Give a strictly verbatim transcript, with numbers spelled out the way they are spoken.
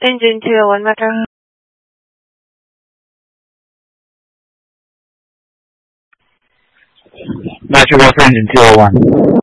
Engine two oh one Metro. Metro Golf Engine two oh one.